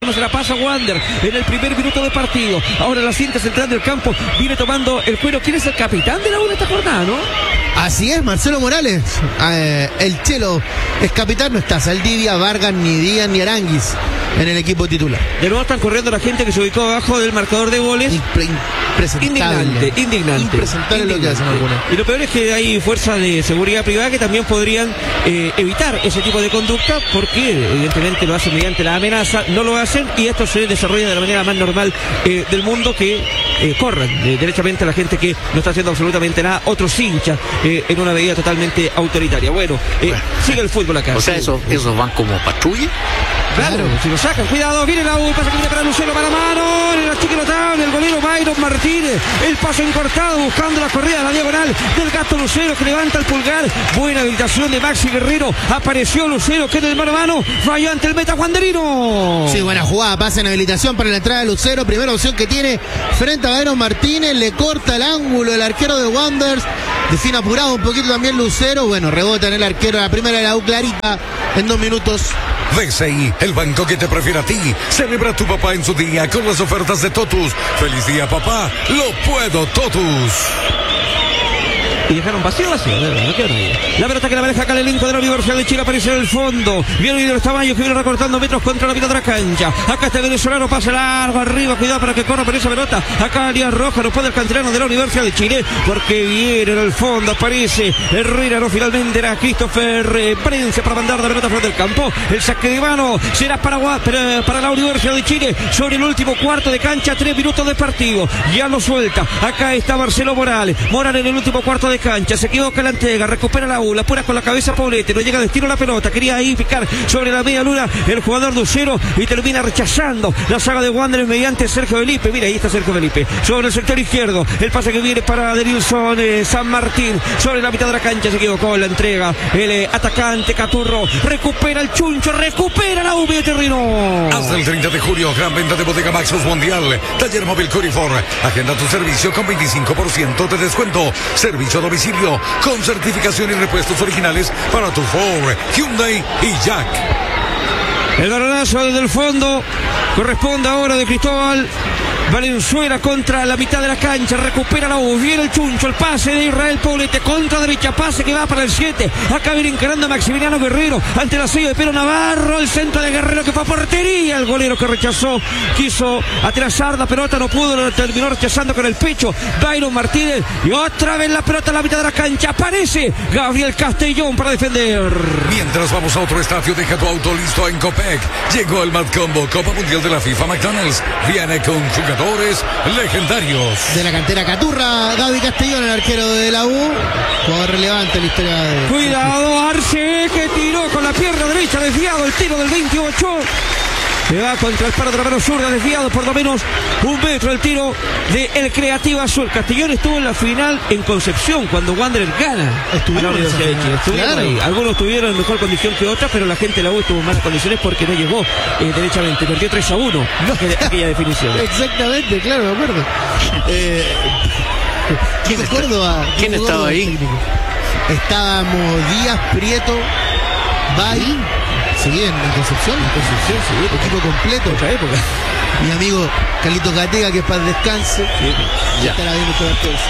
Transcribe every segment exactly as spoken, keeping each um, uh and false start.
Se la pasa Wander en el primer minuto de partido. Ahora la cinta central del campo viene tomando el cuero. ¿Quién es el capitán de la U en esta jornada, no? Así es, Marcelo Morales. Eh, el Chelo es capitán. No está Saldivia, Vargas, ni Díaz, ni Aranguis en el equipo titular. De nuevo están corriendo la gente que se ubicó abajo del marcador de goles. Impre impresentable. Indignante, indignante. Impresentable indignante. Lo que hacen algunos. Y lo peor es que hay fuerzas de seguridad privada que también podrían eh, evitar ese tipo de conducta, porque evidentemente lo hacen mediante la amenaza, no lo hacen, y esto se desarrolla de la manera más normal eh, del mundo, que eh, corran eh, derechamente a la gente que no está haciendo absolutamente nada, otros hinchas eh, en una medida totalmente autoritaria. Bueno, eh, bueno, sigue el fútbol acá. O sea, esos, esos van como patrulla. Claro, si lo sacan, cuidado, viene la U, pasa que viene para Lucero, para mano, en el chique notable, el golero Byron Martínez, el pase encortado, buscando la corrida de la diagonal del gato Lucero, que levanta el pulgar, buena habilitación de Maxi Guerrero, apareció Lucero, que en el mano a mano, falló ante el meta Wanderino. Sí, buena jugada, pasa en habilitación para la entrada de Lucero, primera opción que tiene frente a Byron Martínez, le corta el ángulo el arquero de Wanderers, define apurado un poquito también Lucero, bueno, rebota en el arquero, la primera de la U clarita en dos minutos. D C I, el banco que te prefiere a ti. Celebra a tu papá en su día con las ofertas de Totus. ¡Feliz día, papá! ¡Lo puedo, Totus! Y dejaron vacío, vacío, de verdad, no quedó nadie. La pelota que la maneja acá el elenco de la Universidad de Chile aparece en el fondo. Viene de los tamaños que viene recortando metros contra la mitad de la cancha. Acá está el venezolano, pase largo arriba, cuidado para que corra por esa pelota. Acá Alias Roja, no puede el canterano de la Universidad de Chile, porque viene en el fondo, aparece Herrera, no, finalmente era Christopher Prense para mandar la pelota frente del campo. El saque de mano será para, para, para la Universidad de Chile sobre el último cuarto de cancha, tres minutos de partido. Ya lo suelta. Acá está Marcelo Morales. Morales en el último cuarto de cancha, se equivoca la entrega, recupera la U, la pura con la cabeza Poblete, no llega a destino la pelota, quería ahí picar sobre la media luna el jugador Lucero y termina rechazando la saga de Wanderers mediante Sergio Felipe. Mira, ahí está Sergio Felipe, sobre el sector izquierdo, el pase que viene para Denilson eh, San Martín, sobre la mitad de la cancha, se equivocó en la entrega, el eh, atacante Caturro, recupera el chuncho, recupera la U de terreno. Hasta el treinta de julio, gran venta de Bodega Maxus Mundial, taller móvil Curifor, agenda tu servicio con veinticinco por ciento de descuento, servicio a domicilio con certificación y repuestos originales para tu Ford, Hyundai y Jack. El balonazo desde el fondo corresponde ahora de Cristóbal Valenzuela contra la mitad de la cancha, recupera la U, viene el chuncho, el pase de Israel Poblete contra derecha, pase que va para el siete, acá viene encarando a Maximiliano Guerrero ante la sello de Pedro Navarro, el centro de Guerrero que fue a portería, el golero que rechazó, quiso atrasar la pelota, no pudo, terminó rechazando con el pecho Byron Martínez, y otra vez la pelota a la mitad de la cancha, aparece Gabriel Castellón para defender. Mientras vamos a otro estadio, deja tu auto listo en Copec, llegó el Mad Combo, Copa Mundial de la FIFA McDonald's, viene con jugadores legendarios. De la cantera Caturra, Gaby Castellón, el arquero de la U, jugador relevante en la historia de... Cuidado, Arce, que tiró con la pierna derecha, desviado el tiro del veintiocho. Se va contra el paro de la mano zurda, desviado por lo menos un metro el tiro de el Creativo Azul. Castellón estuvo en la final en Concepción cuando Wanderers gana a la Universidad de Chile. Estuvieron claro. ahí. Algunos tuvieron en mejor condición que otras, pero la gente de la U estuvo en malas condiciones porque no llegó eh, derechamente. Perdió tres a uno no. aquella definición. Exactamente, claro, me acuerdo. Eh, ¿Quién, está, Córdoba, ¿quién estaba ahí? Técnico. Estábamos Díaz, Prieto, Bay. Sí, en, en Concepción, en Concepción, sí, equipo completo. Otra época. Mi amigo Carlito Gatega, que es para el descanse. Sí, ya. Estará viendo todo esto.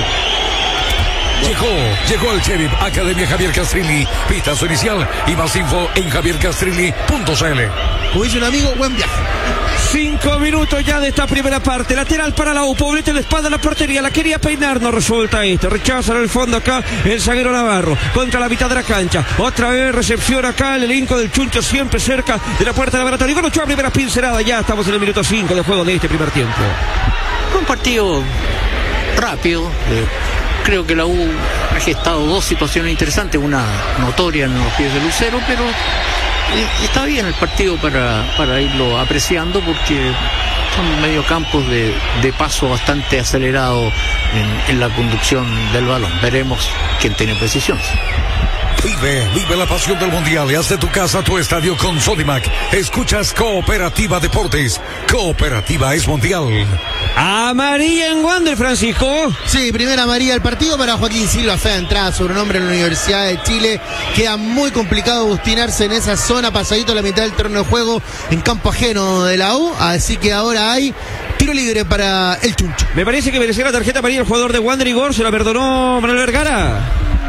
Llegó, llegó el Sheriff Academia Javier Castrilli. Pista su inicial y más info en javier castrilli punto c l. Como dice un amigo, buen viaje. Cinco minutos ya de esta primera parte. Lateral para la U. Poblete de espalda a la portería. La quería peinar. No resulta esto. Rechaza en el fondo acá el zaguero Navarro. Contra la mitad de la cancha. Otra vez recepción acá. El elenco del Chuncho siempre cerca de la puerta de laboratorio. Con ocho primeras pinceladas. Ya estamos en el minuto cinco de juego de este primer tiempo. Un partido rápido. Eh, creo que la U ha gestado dos situaciones interesantes. Una notoria en los pies de Lucero, pero... está bien el partido para, para irlo apreciando porque son mediocampos de, de paso bastante acelerado en, en la conducción del balón. Veremos quién tiene precisiones. Vive, vive la pasión del mundial y haz de tu casa tu estadio con Sodimac. Escuchas Cooperativa Deportes. Cooperativa es mundial. Amarilla en Wander, Francisco. Sí, primera amarilla del partido para Joaquín Silva, fea entrada sobre un hombre en la Universidad de Chile. Queda muy complicado obstinarse en esa zona, pasadito a la mitad del terreno de juego, en campo ajeno de la U. Así que ahora hay tiro libre para el Chuncho. Me parece que merecía la tarjeta amarilla el jugador de Wander, Igor. Se la perdonó Manuel Vergara.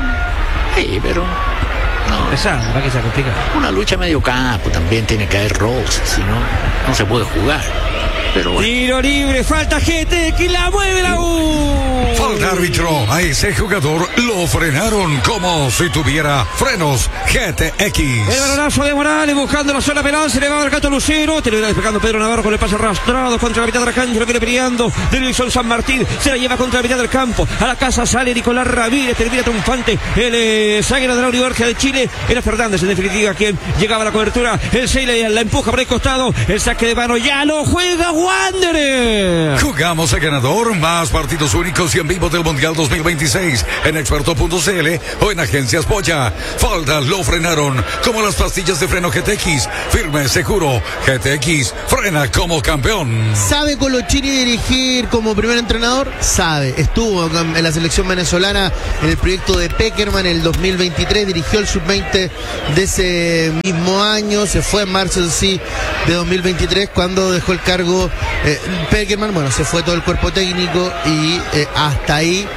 Sí, pero no. Esa, va que se complica. Una lucha medio campo, también tiene que haber roces, si no, no se puede jugar. Pero bueno. Tiro libre, falta G T X, la mueve la U. Falta árbitro, a ese jugador lo frenaron como si tuviera frenos G T X. El balonazo de Morales buscando la zona penal, se le va al gato Lucero, te lo irá despegando Pedro Navarro con el pase arrastrado contra la mitad de la cancha, lo viene peleando Denilson San Martín, se la lleva contra la mitad del campo, a la casa sale Nicolás Ramírez, termina triunfante el eh, zaguero de la Universidad de Chile, era Fernández en definitiva quien llegaba a la cobertura, el Seile la empuja por el costado, el saque de mano ya lo juega Wanderers. Jugamos a ganador, más partidos únicos y en vivo del Mundial dos mil veintiséis en experto punto c l o en Agencias Polla. Falta, lo frenaron como las pastillas de freno G T X. Firme, seguro, G T X frena como campeón. ¿Sabe Colochini dirigir como primer entrenador? Sabe. Estuvo en la selección venezolana en el proyecto de Peckerman en el dos mil veintitrés, dirigió el sub veinte de ese mismo año, se fue en marzo sí, de dos mil veintitrés cuando dejó el cargo eh, Peckerman. Bueno, se fue todo el cuerpo técnico y eh, hasta ahí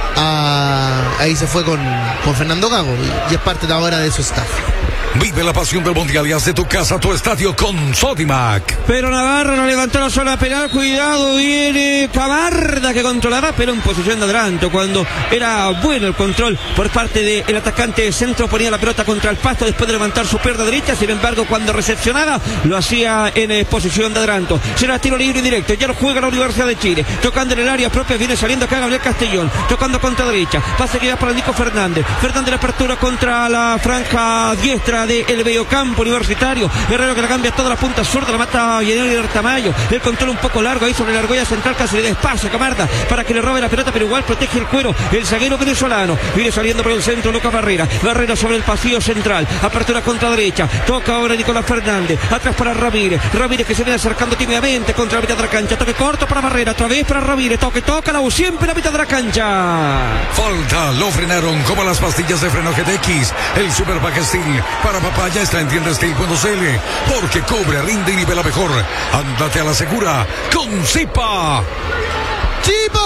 ah, ahí se fue con, con Fernando Gago y, y es parte de ahora de su staff. Vive la pasión del mundial y haz de tu casa tu estadio con Sodimac. Pero Navarro no levantó la zona penal, cuidado, viene Camarda que controlaba, pero en posición de adelanto, cuando era bueno el control por parte del atacante de centro, ponía la pelota contra el pasto después de levantar su pierna derecha, sin embargo cuando recepcionaba lo hacía en eh, posición de adelanto. Será tiro libre y directo, ya lo juega la Universidad de Chile, tocando en el área propia, viene saliendo acá Gabriel Castellón, tocando contra derecha, pase que va para Nico Fernández, Fernández la apertura contra la franja diestra de el mediocampo universitario, Guerrero que la cambia toda la punta zurda, la mata Yenel Tamayo, el control un poco largo ahí sobre la argolla central, casi le da espacio a Camarda para que le robe la pelota, pero igual protege el cuero el zaguero venezolano, viene saliendo por el centro Lucas Barrera, Barrera sobre el pasillo central, apertura contra derecha, toca ahora Nicolás Fernández, atrás para Ramírez, Ramírez que se viene acercando tímidamente contra la mitad de la cancha, toque corto para Barrera, otra vez para Ramírez, toque, toca la U, siempre la mitad de la cancha. Falta, lo frenaron como las pastillas de freno G T X, el Super Pack Steel para papá ya está en tienda steel punto c l, porque cubre, rinde y nivela mejor. Ándate a la segura con Zipa. ¡Chipo!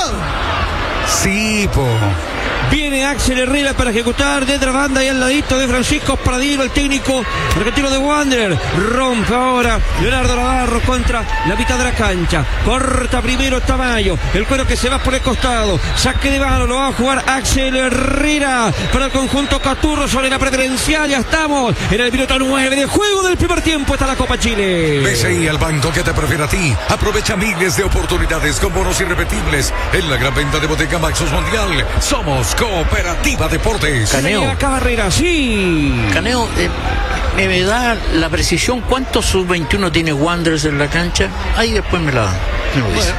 Zipo. Viene Axel Herrera para ejecutar de otra banda y al ladito de Francisco Pradillo, el técnico argentino de Wanderers. Rompe ahora Leonardo Navarro contra la mitad de la cancha. Corta primero Tamayo. El cuero que se va por el costado. Saque de mano, lo va a jugar Axel Herrera para el conjunto Caturro sobre la preferencial. Ya estamos en el minuto nueve del juego del primer tiempo. Está la Copa Chile. B C I, al banco que te prefiere a ti. Aprovecha miles de oportunidades con bonos irrepetibles en la gran venta de Bodega Maxus Mundial. Somos Cooperativa Deportes. Caneo. Carrera, sí. Caneo, eh, me da la precisión cuántos sub veintiuno tiene Wanderers en la cancha. Ahí después me la me lo dice.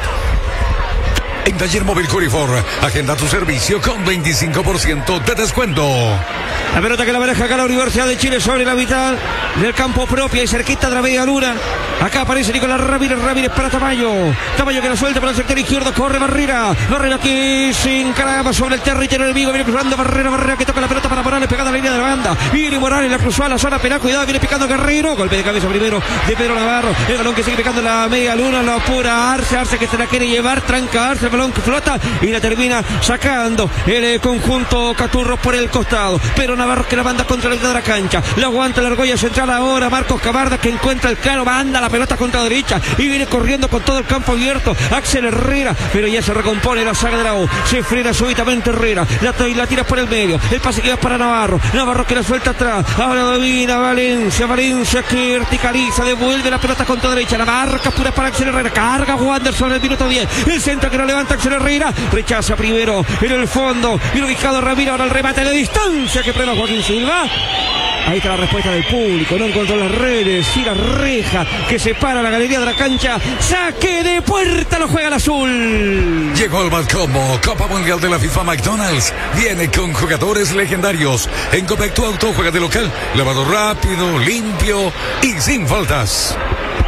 En Taller Móvil Corifor, agenda tu servicio con veinticinco por ciento de descuento. La pelota que la maneja acá la Universidad de Chile sobre la mitad del campo propia y cerquita de la media luna. Acá aparece Nicolás Ramírez, Ramírez para Tamayo. Tamayo que la suelta para el sector izquierdo, corre Barrera. Barrera que se encaraba sobre el territorio enemigo, viene cruzando Barrera, Barrera que toca la pelota para Morales, pegada a la línea de la banda. Viene Morales, la cruzó a la zona penal, cuidado, viene picando Guerrero. Golpe de cabeza primero de Pedro Navarro. El balón que sigue picando en la media luna, lo apura Arce, Arce que se la quiere llevar, tranca Arce, el balón que flota y la termina sacando el conjunto Caturros por el costado. Pero Navarro que la manda contra la mitad de la cancha, la aguanta la argolla central ahora Marcos Camarda que encuentra el claro, manda la pelota contra la derecha y viene corriendo con todo el campo abierto Axel Herrera, pero ya se recompone la saga de la U, se frena súbitamente Herrera, la, la tira por el medio, el pase que va para Navarro, Navarro que la suelta atrás, ahora domina Valencia, Valencia que verticaliza, devuelve la pelota contra la derecha, la marca pura para Axel Herrera, carga Wanderers sobre el minuto diez, el centro que no levanta levanta Axel Herrera, rechaza primero en el fondo, bien ubicado Ramiro, ahora el remate de distancia que frena Joaquín Silva. Ahí está la respuesta del público, no encontró las redes, y la reja que separa la galería de la cancha. Saque de puerta, lo juega el azul. Llegó el Bad Combo, Copa Mundial de la FIFA McDonald's. Viene con jugadores legendarios. En Copec tu auto juega de local, lavado rápido, limpio y sin faltas.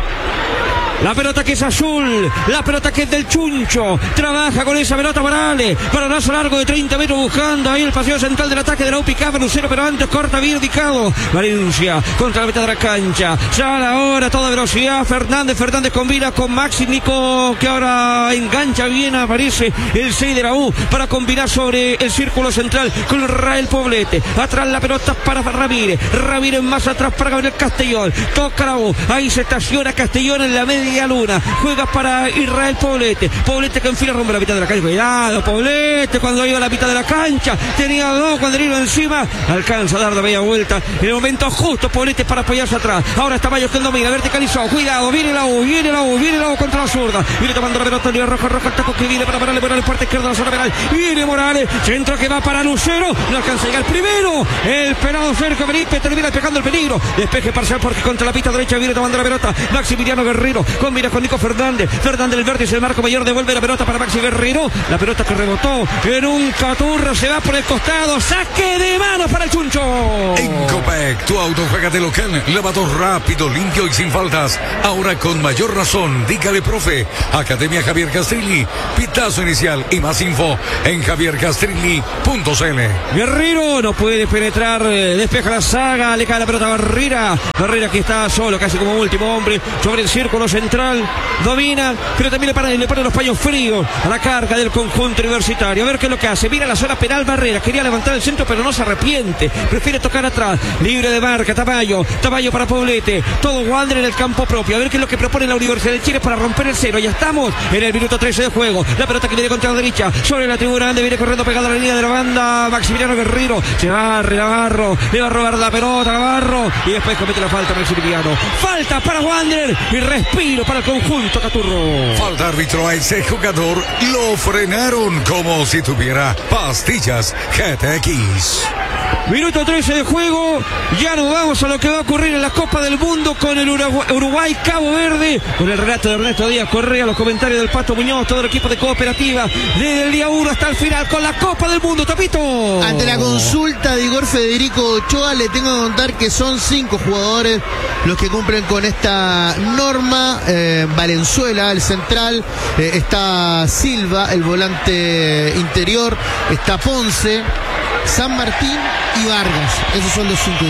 La pelota que es azul, la pelota que es del Chuncho, trabaja con esa pelota Morales, balonazo largo de treinta metros buscando ahí el paseo central del ataque de la U picaba Lucero, pero antes corta bien ubicado Valencia contra la mitad de la cancha, sale ahora a toda velocidad Fernández, Fernández combina con Maxi Nico, que ahora engancha bien, aparece el seis de la U para combinar sobre el círculo central con Israel Poblete, atrás la pelota para Ramírez, Ramírez más atrás para Gabriel Castellón, toca la U, ahí se estaciona Castellón en la media luna, juega para Israel Poblete, Poblete que enfila rumbo a la mitad de la cancha, cuidado Poblete cuando iba a la mitad de la cancha, tenía dos cuando iba encima, alcanza a dar la media vuelta, en el momento justo Poblete para apoyarse atrás, ahora está Mayos que domina, verticalizó, cuidado, viene la U, viene la U, viene la U contra la zurda, viene tomando la pelota, Oliver Rojo, Rojo, el taco que viene para Morales, Morales, parte izquierda de la zona penal, viene Morales, centro que va para Lucero, no alcanza a llegar primero, el penado Sergio Benítez termina despejando el peligro, despeje parcial porque contra la pista derecha viene tomando la pelota, Maximiliano Guerrero, combina con Nico Fernández, Fernández el vértice, el marco mayor, devuelve la pelota para Maxi Guerrero, la pelota que rebotó en un caturro, se va por el costado, saque de manos para el Chuncho. En Copec, tu auto juega de local, lavado rápido, limpio y sin faltas, ahora con mayor razón, dígale profe, Academia Javier Castrilli, pitazo inicial y más info en javier castrilli punto c l. Guerrero no puede penetrar, despeja la saga, le cae la pelota a Barrera, Barrera que está solo, casi como último hombre, sobre el círculo central, domina, pero también le, para, le pone los paños fríos a la carga del conjunto universitario. A ver qué es lo que hace. Mira la zona penal Barrera, quería levantar el centro pero no se arrepiente, prefiere tocar atrás, libre de marca, Tamayo, Tamayo para Poblete, todo Wander en el campo propio. A ver qué es lo que propone la Universidad de Chile para romper el cero. Ya estamos en el minuto trece de juego, la pelota que viene contra la derecha, sobre la tribuna grande, viene corriendo pegado a la línea de la banda Maximiliano Guerrero, se barre Navarro, le va a robar la pelota Navarro y después comete la falta Maximiliano, falta para Wander y respiro para el conjunto Caturro. Falta árbitro a ese jugador, lo frenaron como si tuviera pastillas G T X. Minuto trece de juego, ya nos vamos a lo que va a ocurrir en la Copa del Mundo con el Uruguay-Cabo Verde, con el relato de Ernesto Díaz Correa, los comentarios del Pato Muñoz, todo el equipo de Cooperativa, desde el día uno hasta el final con la Copa del Mundo, Tapito. Ante la consulta de Igor Federico Ochoa, le tengo que contar que son cinco jugadores los que cumplen con esta norma. eh, Valenzuela, el central, eh, está Silva, el volante interior, está Ponce, San Martín y Vargas. Esos son los cinco.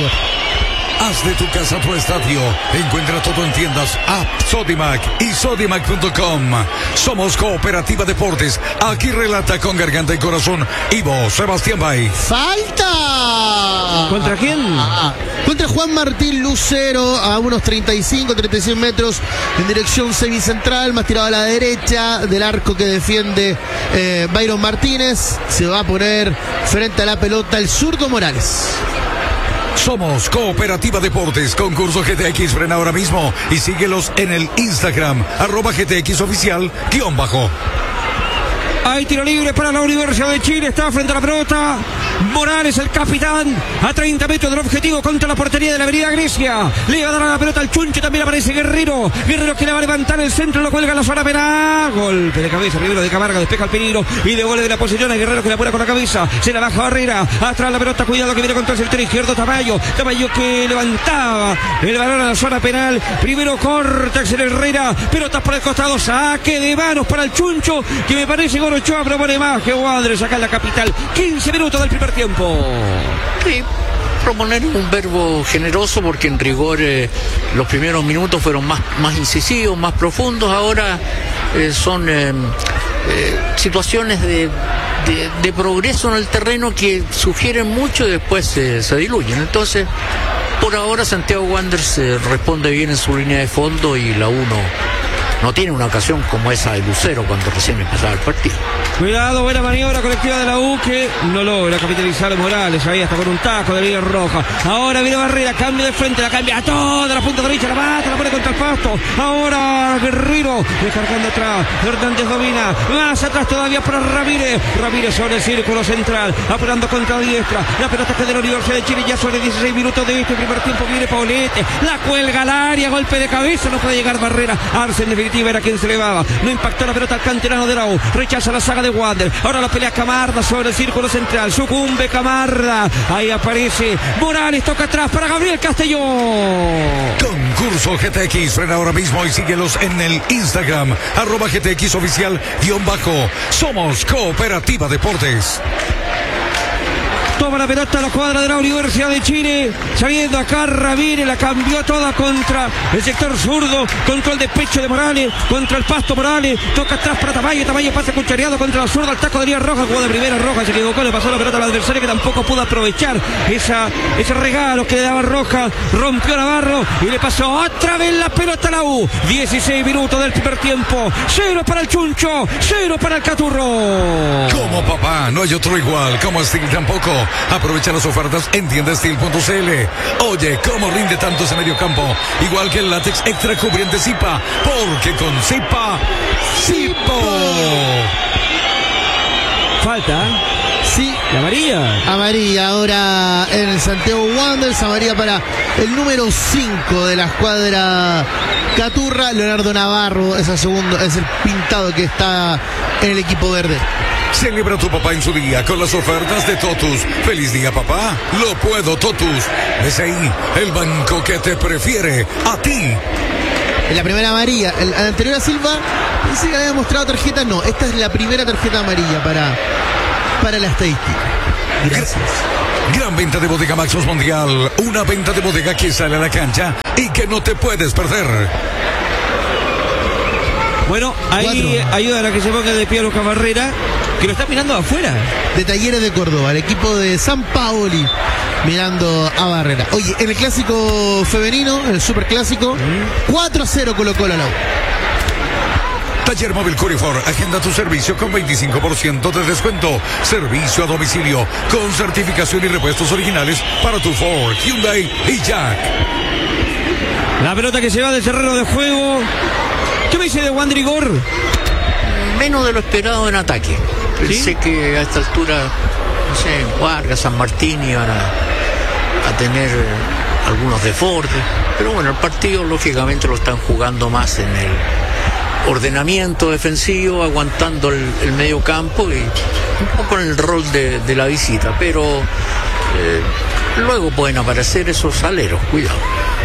Haz de tu casa tu estadio. Encuentra todo en tiendas App, Sodimac y Sodimac punto com. Somos Cooperativa Deportes. Aquí relata con garganta y corazón Ivo Sebastián Bay. ¡Falta! ¿Contra quién? Ah, contra Juan Martín Lucero, a unos treinta y cinco, treinta y seis metros, en dirección semicentral, más tirado a la derecha del arco que defiende eh, Byron Martínez. Se va a poner frente a la pelota el zurdo Morales. Somos Cooperativa Deportes, concurso G T X, frena ahora mismo y síguelos en el Instagram, arroba G T X oficial, guión bajo. Hay tiro libre para la Universidad de Chile, está frente a la pelota Morales, el capitán, a treinta metros del objetivo contra la portería de la Avenida Grecia. Le va a dar la pelota al Chuncho, también aparece Guerrero. Guerrero que le va a levantar el centro, lo cuelga en la zona penal. Golpe de cabeza, primero de Camarga, despeja el peligro y devuelve de la posición a Guerrero que la pone con la cabeza. Se la baja Barrera, atrás la pelota, cuidado que viene contra el sector izquierdo Tamayo. Tamayo que levantaba el balón a la zona penal. Primero corta Axel Herrera, pelotas por el costado, saque de manos para el Chuncho, que me parece Goro Ochoa propone más que Wanderers acá en la capital. quince minutos del primer tiempo. Sí, proponer un verbo generoso porque en rigor eh, los primeros minutos fueron más, más incisivos, más profundos. Ahora eh, son eh, eh, situaciones de, de, de progreso en el terreno que sugieren mucho y después eh, se diluyen. Entonces, por ahora Santiago Wanderers eh, responde bien en su línea de fondo y la uno no tiene una ocasión como esa de Lucero cuando recién empezaba el partido. Cuidado, buena maniobra colectiva de la U que no logra capitalizar Morales, ahí hasta con un taco de línea roja. Ahora viene Barrera, cambio de frente, la cambia a toda la punta derecha, la mata, la pone contra el Pasto. Ahora Guerrero, descargando atrás. Hernández domina. Más atrás todavía para Ramírez. Ramírez sobre el círculo central. Apurando contra diestra. La pelota que de la Universidad de Chile ya sobre dieciséis minutos de este primer tiempo. Viene Paulete. La cuelga al área. Golpe de cabeza. No puede llegar Barrera. Arce en definitiva era quien se elevaba. No impactó la pelota al canterano de la U. Rechaza la saga de Wander. Ahora la pelea Camarda sobre el círculo central. Sucumbe Camarda. Ahí aparece Morales. Toca atrás para Gabriel Castellón. Concurso G T X. Frena ahora mismo y síguelos en el Instagram. Arroba G T X oficial guión bajo. Somos Cooperativa Deportes. Toma la pelota a la cuadra de la Universidad de Chile. Saliendo acá Ramírez, la cambió toda contra el sector zurdo. Control de pecho de Morales. Contra el Pasto Morales. Toca atrás para Tamayo. Tamayo pasa cuchareado contra la zurda. Al taco de Elías Rojas. Jugó de primera Rojas. Se equivocó. Le pasó la pelota al adversario que tampoco pudo aprovechar esa, ese regalo que le daba Rojas. Rompió Navarro y le pasó otra vez la pelota a la U. dieciséis minutos del primer tiempo. Cero para el Chuncho. Cero para el Caturro. Como papá, no hay otro igual. Como Steel tampoco. Aprovecha las ofertas en tienda steel punto c l. Oye, ¿cómo rinde tanto ese medio campo? Igual que el látex extra cubriente Zipa, porque con Zipa, Zipo. Falta. Sí. La amarilla. Amarilla ahora en el Santiago Wanderers. Amarilla para el número cinco de la escuadra Caturra. Leonardo Navarro es el segundo, es el pintado que está en el equipo verde. Celebra a tu papá en su día con las ofertas de Totus. ¡Feliz día, papá! ¡Lo puedo, Totus! Es ahí el banco que te prefiere a ti. En la primera amarilla, el, el anterior a Silva, dice que había mostrado tarjeta. No, esta es la primera tarjeta amarilla para, para la estadística. Gracias. Gran, gran venta de Bodega Maxos Mundial. Una venta de bodega que sale a la cancha y que no te puedes perder. Bueno, ahí ayuda a que se ponga de pie a Lucas Barrera, que lo está mirando afuera. De Talleres de Córdoba, el equipo de San Paoli, mirando a Barrera. Oye, en el clásico femenino, en el superclásico, cuatro a cero colocó la U. Taller Móvil Curifor, agenda tu servicio con veinticinco por ciento de descuento. Servicio a domicilio con certificación y repuestos originales para tu Ford, Hyundai y Jack. La pelota que se va del terreno de juego. ¿Qué me dice de Wander Igor? Menos de lo esperado en ataque. Pensé ¿Sí? que a esta altura, no sé, Vargas, San Martín iban a, a tener algunos desbordes. Pero bueno, el partido lógicamente lo están jugando más en el ordenamiento defensivo, aguantando el, el medio campo y un poco en el rol de, de la visita. Pero eh, luego pueden aparecer esos aleros, cuidado.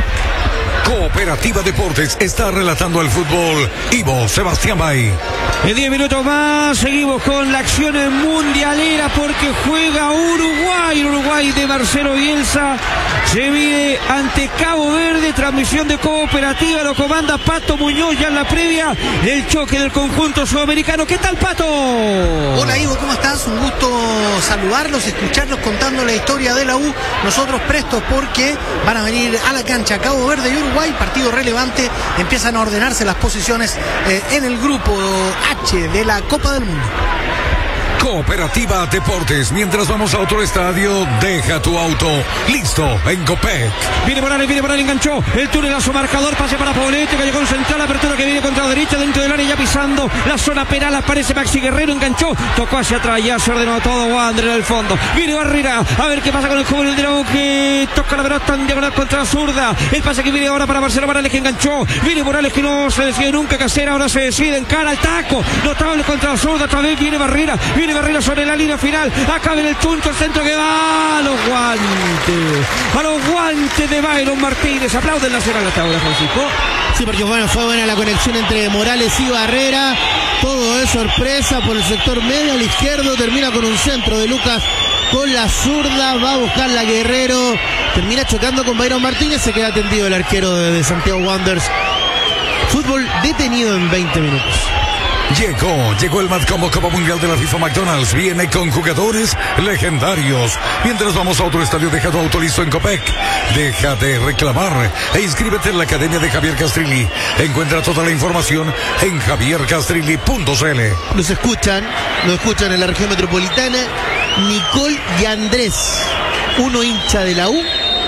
Cooperativa Deportes está relatando el fútbol. Ivo Sebastián Bay. En diez minutos más seguimos con la acción mundialera porque juega Uruguay. Uruguay de Marcelo Bielsa se mide ante Cabo Verde. Transmisión de Cooperativa, lo comanda Pato Muñoz ya en la previa del choque del conjunto sudamericano. ¿Qué tal, Pato? Hola, Ivo, ¿cómo estás? Un gusto saludarlos, escucharlos contando la historia de la U. Nosotros prestos porque van a venir a la cancha Cabo Verde y Uruguay. Partido relevante. Empiezan a ordenarse las posiciones eh, en el grupo H de la Copa del Mundo. Cooperativa Deportes. Mientras vamos a otro estadio, deja tu auto listo en Copec. Viene Morales, viene Morales, enganchó el tunelazo marcador, pase para Paulete, que llegó en central, apertura que viene contra la derecha, dentro del área ya pisando la zona penal, aparece Maxi Guerrero, enganchó, tocó hacia atrás, ya se ordenó todo Wander en el fondo. Viene Barrera, a ver qué pasa con el juvenil de la U, que toca la pelota en diagonal contra la zurda. El pase que viene ahora para Marcelo Morales, que enganchó. Viene Morales, que no se decide nunca qué hacer, ahora se decide en cara al taco. Notable contra la zurda, otra vez viene Barrera, viene Barrera sobre la línea final, acá viene el Chuncho, el centro que va a los guantes, a los guantes de Byron Martínez. Aplauden Nacional hasta ahora, Francisco. Sí, porque bueno, fue buena la conexión entre Morales y Barrera, todo es sorpresa por el sector medio, al izquierdo, termina con un centro de Lucas con la zurda, va a buscar la Guerrero, termina chocando con Byron Martínez, se queda tendido el arquero de, de Santiago Wanderers. Fútbol detenido en veinte minutos. Llegó, llegó el Mad Combo Copa Mundial de la FIFA McDonald's. Viene con jugadores legendarios. Mientras vamos a otro estadio, deja tu auto listo en Copec. Deja de reclamar e inscríbete en la Academia de Javier Castrilli. Encuentra toda la información en javier castrilli punto c l. Nos escuchan, nos escuchan en la región metropolitana Nicole y Andrés, uno hincha de la U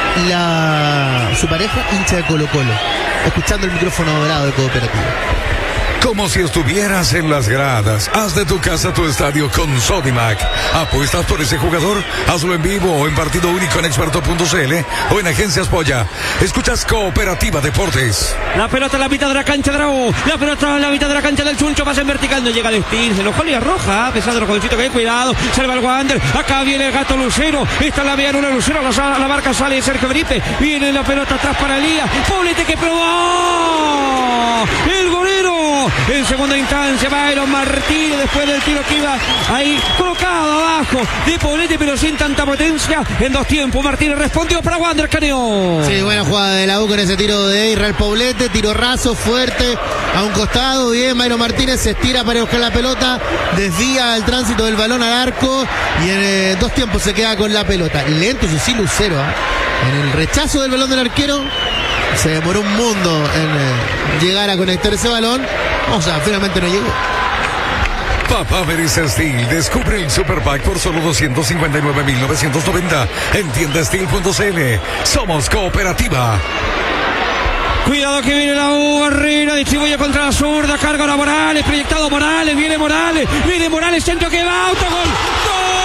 la su pareja hincha de Colo Colo, escuchando el micrófono dorado de Cooperativa. Como si estuvieras en las gradas. Haz de tu casa tu estadio con Sodimac. ¿Apuestas por ese jugador? Hazlo en vivo o en partido único en experto punto c l o en Agencias Polla. Escuchas Cooperativa Deportes. La pelota en la mitad de la cancha de Raúl. La pelota en la mitad de la cancha del Chuncho. Pasa en vertical. No llega al Steel. Se enojó Liga Roja. A pesar de los jovencitos que hay cuidado. Salva el Wander. Acá viene el gato Lucero. Esta la vía en una Lucero. La, la marca sale Sergio Felipe. Viene la pelota atrás para Elías. Poblete que probó. El golero. En segunda instancia, Byron Martínez, después del tiro que iba ahí colocado abajo de Poblete, pero sin tanta potencia. En dos tiempos, Martínez respondió para Wander Caneo. Sí, buena jugada de la U con ese tiro de Israel Poblete, tiro raso, fuerte, a un costado. Bien, Byron Martínez se estira para buscar la pelota, desvía el tránsito del balón al arco y en eh, dos tiempos se queda con la pelota. Lento, eso sí, Lucero, ¿eh? En el rechazo del balón del arquero. Se demoró un mundo en eh, llegar a conectar ese balón. O sea, finalmente no llegó. Papá Merece Steel. Descubre el Super Pack por solo doscientos cincuenta y nueve mil novecientos noventa en tienda steel punto c l. Somos Cooperativa. Cuidado que viene la U, Barrera, distribuye contra la zurda, carga a Morales, proyectado Morales, viene Morales, viene Morales, centro que va, autogol, ¡gol!